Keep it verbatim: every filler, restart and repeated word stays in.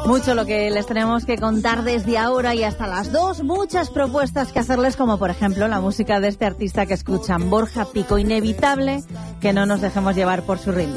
Mucho lo que les tenemos que contar desde ahora y hasta las dos. Muchas propuestas que hacerles, como por ejemplo la música de este artista que escuchan, Borja Pico. Inevitable que no nos dejemos llevar por su ritmo.